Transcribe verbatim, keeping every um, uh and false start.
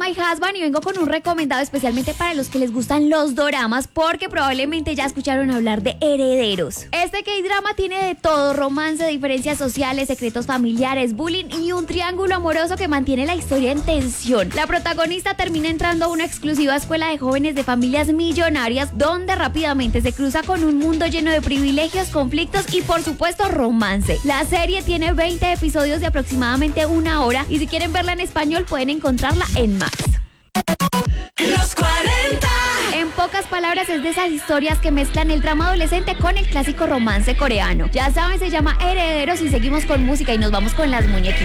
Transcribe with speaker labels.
Speaker 1: My Husband y vengo con un recomendado especialmente para los que les gustan los doramas, porque probablemente ya escucharon hablar de Herederos. Este K-drama tiene de todo: romance, diferencias sociales, secretos familiares, bullying y un triángulo amoroso que mantiene la historia en tensión. La protagonista termina entrando a una exclusiva escuela de jóvenes de familias millonarias, donde rápidamente se cruza con un mundo lleno de privilegios, conflictos y por supuesto romance. La serie tiene veinte episodios de aproximadamente una hora y si quieren verla en español pueden encontrarla en Max.
Speaker 2: Los cuarenta.
Speaker 1: En pocas palabras, es de esas historias que mezclan el drama adolescente con el clásico romance coreano. Ya saben, se llama Herederos y seguimos con música y nos vamos con las muñequitas.